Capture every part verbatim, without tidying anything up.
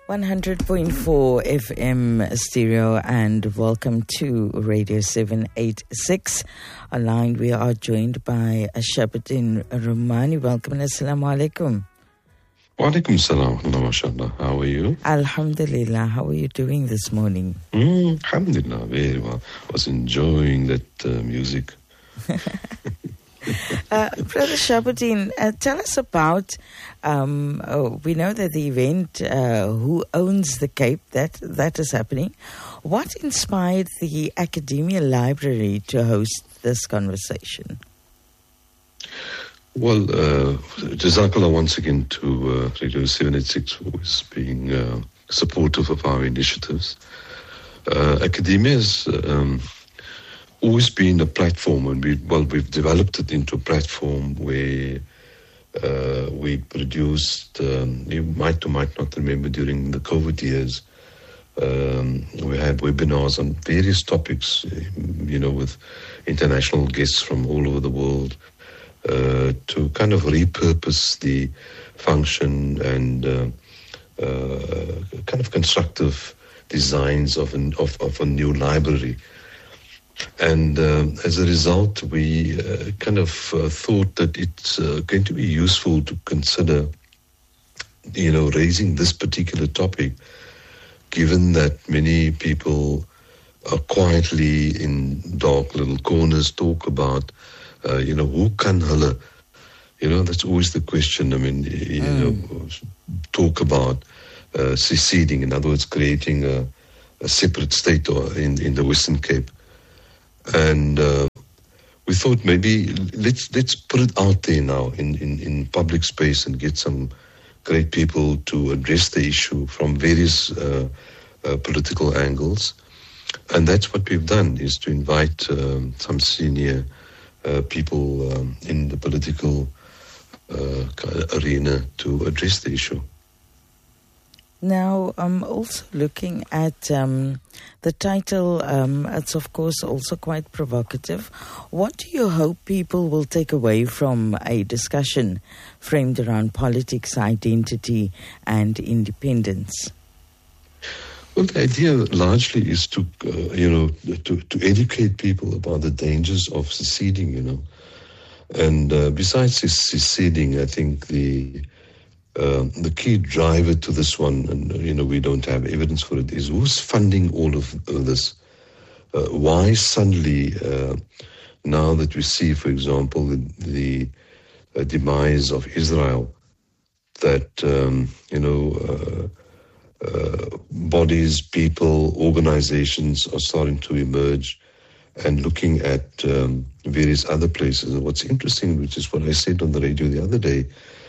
one hundred point four F M stereo, and welcome to Radio seven eighty-six. Online we are joined by Shahabuddin Rumani. Welcome and assalamu alaikum. Wa alaikum salam. MashaAllah. How are you? Alhamdulillah. How are you doing this morning? Mm, alhamdulillah. Very well. I was enjoying that uh, music. uh, Brother Shahabuddin, uh, tell us about, um, oh, we know that the event, uh, Who Owns the Cape, that that is happening. What inspired the Academia Library to host this conversation? Well, uh, Jazakallah once again to uh, Radio seven eighty-six for always being uh, supportive of our initiatives. Uh, Academia has um, always been a platform, and we well we've developed it into a platform where uh, we produced. Um, you might or might not remember during the COVID years, um, we had webinars on various topics, you know, with international guests from all over the world. Uh, to kind of repurpose the function and uh, uh, kind of constructive designs of, an, of, of a new library. And uh, as a result, we uh, kind of uh, thought that it's uh, going to be useful to consider, you know, raising this particular topic, given that many people are quietly in dark little corners talk about Uh, you know, who can hulle? You know, that's always the question. I mean, you mm. know, talk about uh, seceding, in other words, creating a, a separate state or in, in the Western Cape. And uh, we thought maybe let's let's put it out there now in, in, in public space and get some great people to address the issue from various uh, uh, political angles. And that's what we've done, is to invite um, some senior Uh, people um, in the political uh, arena to address the issue. Now, I'm also looking at um, the title. Um, it's, of course, also quite provocative. What do you hope people will take away from a discussion framed around politics, identity, and independence? Well, the idea largely is to, uh, you know, to, to educate people about the dangers of seceding, you know. And uh, besides seceding, I think the uh, the key driver to this one, and, you know, we don't have evidence for it, is who's funding all of, of this? Uh, why suddenly, uh, now that we see, for example, the, the uh, demise of Israel, that, um, you know, uh, Uh, bodies, people, organizations are starting to emerge and looking at um, various other places. And what's interesting, which is what I said on the radio the other day,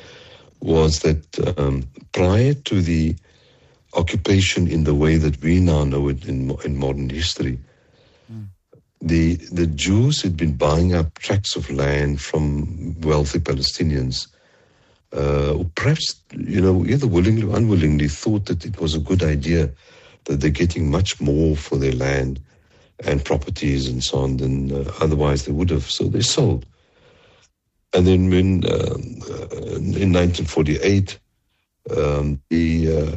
was that um, prior to the occupation in the way that we now know it in, in modern history, mm. the the Jews had been buying up tracts of land from wealthy Palestinians. Uh, perhaps, you know, either willingly or unwillingly thought that it was a good idea, that they're getting much more for their land and properties and so on than uh, otherwise they would have. So they sold. And then when, uh, in nineteen forty-eight, um, he uh,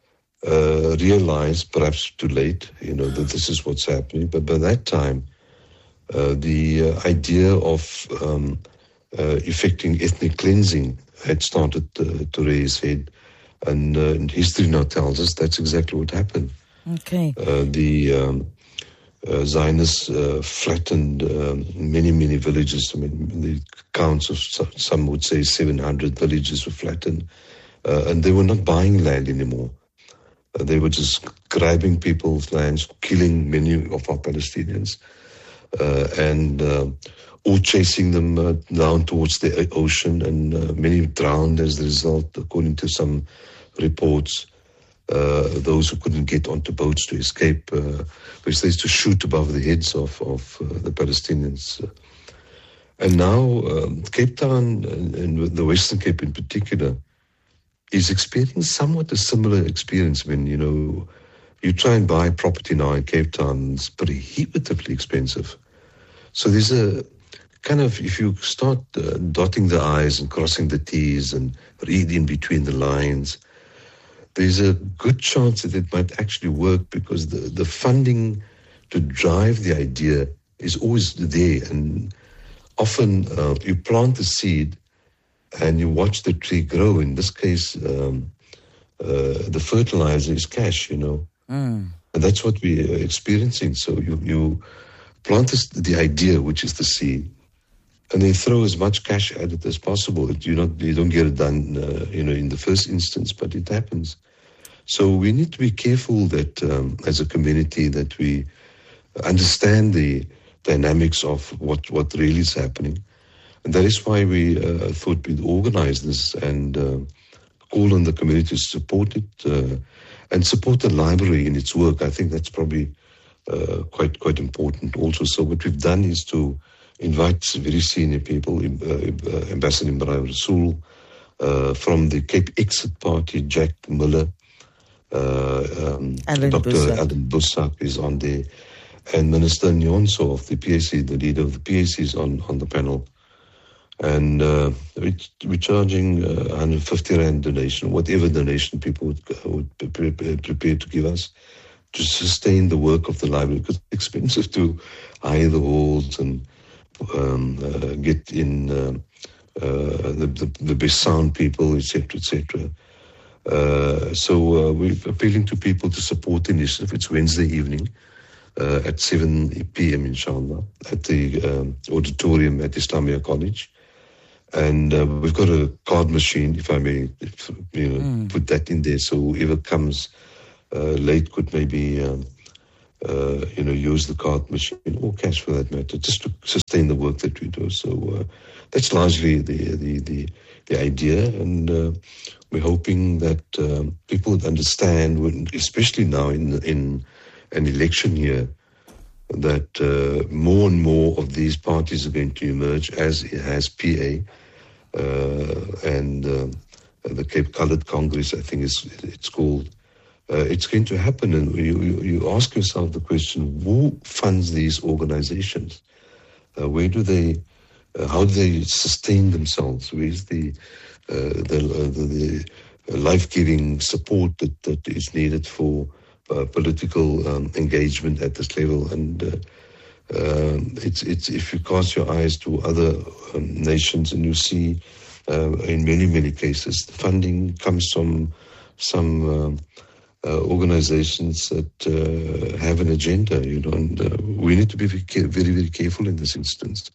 uh, realized, perhaps too late, you know, that this is what's happening. But by that time, uh, the uh, idea of um, uh, effecting ethnic cleansing had started uh, to raise head, and, uh, and history now tells us that's exactly what happened. Okay. Uh, the um, uh, Zionists uh, flattened um, many, many villages. I mean, the counts of some would say seven hundred villages were flattened, uh, and they were not buying land anymore. Uh, they were just grabbing people's lands, killing many of our Palestinians, uh, and uh, or chasing them uh, down towards the ocean, and uh, many drowned as a result, according to some reports. Uh, those who couldn't get onto boats to escape, uh, which they used to shoot above the heads of, of uh, the Palestinians. And now um, Cape Town, and, and the Western Cape in particular, is experiencing somewhat a similar experience. When, you know, you try and buy property now in Cape Town, it's prohibitively expensive. So there's a kind of, if you start uh, dotting the I's and crossing the T's and reading between the lines, there's a good chance that it might actually work, because the, the funding to drive the idea is always there. And often uh, you plant the seed and you watch the tree grow. In this case, um, uh, the fertilizer is cash, you know. Mm. And that's what we are experiencing. So you, you plant this, the idea, which is the seed, and then throw as much cash at it as possible. You not you don't get it done, uh, you know, in the first instance, but it happens. So we need to be careful that, um, as a community, that we understand the dynamics of what, what really is happening. And that is why we uh, thought we'd organize this and uh, call on the community to support it uh, and support the library in its work. I think that's probably uh, quite quite important also. So what we've done is to invite very senior people, uh, Ambassador Imran Rasool, uh, from the Cape Exit Party, Jack Miller, uh, um, Doctor Busak. Alan Busak is on there, and Minister Nyonso of the P A C, the leader of the P A C, is on, on the panel. And uh, we're charging uh, one hundred fifty rand donation, whatever donation people would, would be prepared to give us to sustain the work of the library, because it's expensive to hire the halls and um, uh, get in uh, uh, the, the, the best sound people, et cetera, et cetera. Uh, so uh, we're appealing to people to support the initiative. It's Wednesday evening uh, at seven p.m. inshallah at the um, auditorium at Islamia College. And uh, we've got a card machine, if I may, if, you know, mm. put that in there, so whoever comes uh, late could maybe, um, uh, you know, use the card machine, or cash for that matter, just to sustain the work that we do. So uh, that's largely the the the, the idea, and uh, we're hoping that um, people would understand, when, especially now in in an election year, that uh, more and more of these parties are going to emerge, as it has P A. Uh, and uh, the Cape Coloured Congress, I think is it's called. Uh, it's going to happen, and you, you, you ask yourself the question: who funds these organizations? Uh, where do they? Uh, how do they sustain themselves? Where's the uh, the, uh, the, the life-giving support that, that is needed for uh, political um, engagement at this level? And uh, Um, it's it's if you cast your eyes to other um, nations, and you see uh, in many many cases the funding comes from some um, uh, organizations that uh, have an agenda, you know, and uh, we need to be very very careful in this instance.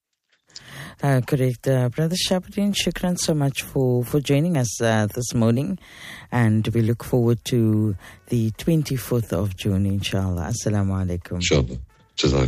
Uh, correct. Uh, Brother Shahabuddin, shukran so much for, for joining us uh, this morning, and we look forward to the twenty-fourth of June, inshallah. Assalamu alaikum. Inshallah. That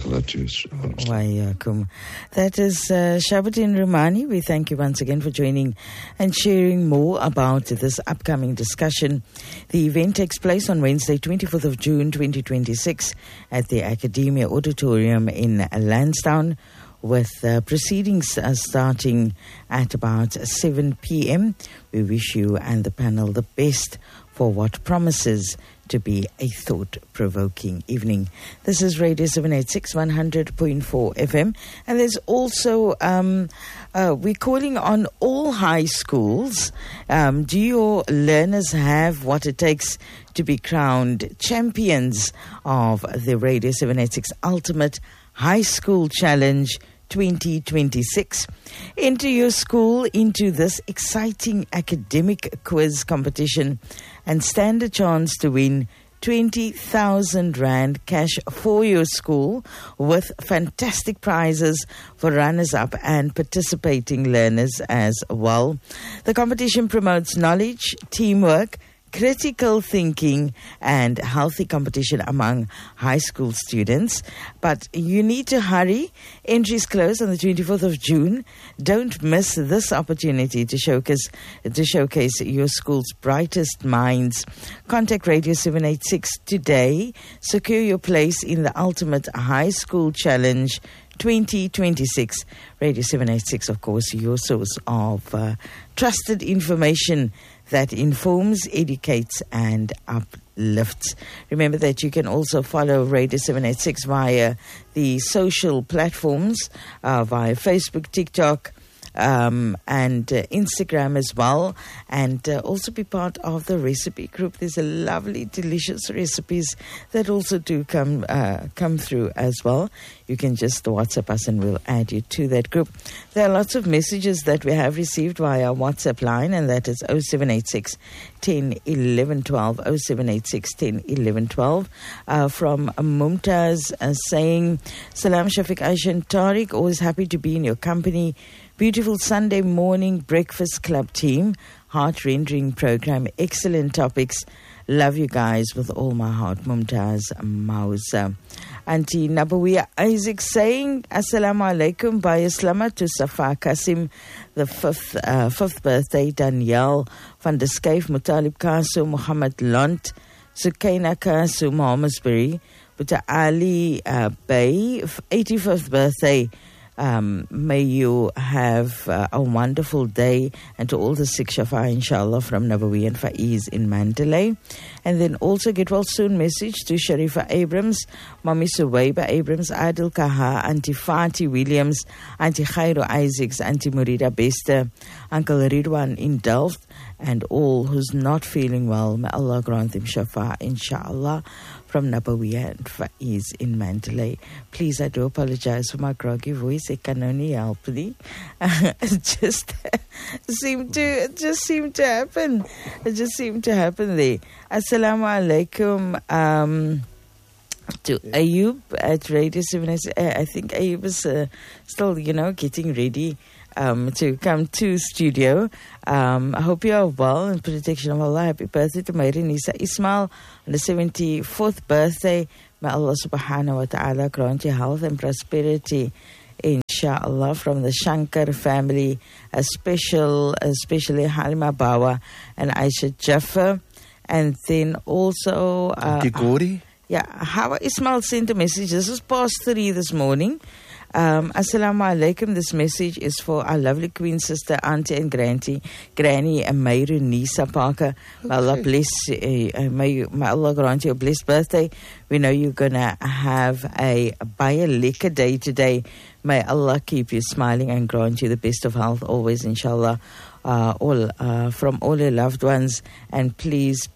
is uh, Shahabuddin Rumani. We thank you once again for joining and sharing more about this upcoming discussion. The event takes place on Wednesday, twenty-fourth of June, twenty twenty-six at the Academia Auditorium in Lansdowne, with uh, proceedings uh, starting at about seven p.m. We wish you and the panel the best for what promises to be a thought-provoking evening. This is Radio seven eighty-six, one hundred point four F M. And there's also, um, uh, we're calling on all high schools. Um, do your learners have what it takes to be crowned champions of the Radio seven eighty-six Ultimate High School Challenge twenty twenty-six? Enter your school into this exciting academic quiz competition and stand a chance to win twenty thousand rand cash for your school, with fantastic prizes for runners-up and participating learners as well. The competition promotes knowledge, teamwork, critical thinking, and healthy competition among high school students. But you need to hurry. Entries close on the twenty-fourth of June. Don't miss this opportunity to showcase to showcase your school's brightest minds. Contact Radio seven eighty-six today. Secure your place in the Ultimate High School Challenge twenty twenty-six. Radio seven eighty-six, of course, your source of uh, trusted information that informs, educates, and uplifts. Remember that you can also follow Radio seven eighty-six via the social platforms, uh, via Facebook, TikTok, um, and uh, Instagram as well, and uh, also be part of the recipe group. There's a lovely, delicious recipes that also do come uh, come through as well. You can just WhatsApp us and we'll add you to that group. There are lots of messages that we have received via WhatsApp line, and that is oh seven eight six, ten, eleven, twelve, oh seven eight six, ten, eleven, twelve, uh, from Mumtaz uh, saying, Salam Shafiq, Aisha and Tariq, always happy to be in your company. Beautiful Sunday morning breakfast club team, heart-rendering program, excellent topics. Love you guys with all my heart. Mumtaz Mausa. Auntie Nabawiya Isaac saying, Assalamu alaikum, Baya Slama to Safa Kasim, the fifth, uh, fifth birthday, Danielle van der Skyf, Mutalib Kasu, Muhammad Lont, Sukaina Kasu, Mohammedsbury, Buta Ali uh, Bay, eighty-fifth birthday. Um, may you have uh, a wonderful day, and to all the Sikh Shafa, inshallah, from Nabawi and Faiz in Mandalay. And then also get well soon message to Sharifa Abrams, Mami Suwaiba Abrams, Adil Kaha, Auntie Fati Williams, Auntie Khairo Isaacs, Auntie Murida Bester, Uncle Ridwan in Delft, and all who's not feeling well. May Allah grant them Shafa, inshallah, from Nabawiya and Faiz in Mandalay. Please, I do apologize for my groggy voice. I can only help it. It just seemed to, it just seemed to happen. It just seemed to happen there. Assalamu alaikum. Um, to Ayub at Radio seven. I think Ayub is uh, still, you know, getting ready Um, to come to studio. Um, I hope you are well and protection of Allah. Happy birthday to my Nisa Ismail on the seventy-fourth birthday. May Allah subhanahu wa ta'ala grant you health and prosperity, inshallah, from the Shankar family, a special, especially Halima Bawa and Aisha Jaffa. And then also uh, Gori? Yeah, Hawa Ismail sent a message. This was past three this morning. Um, Assalamu alaikum. This message is for our lovely Queen sister, auntie and granny, granny and Mayru Nisa Parker. Okay. May Allah bless, uh, may, you, may Allah grant you a blessed birthday. We know you're going to have a, a buy a lekker day today. May Allah keep you smiling and grant you the best of health always, inshallah, uh, all uh, from all your loved ones. And please,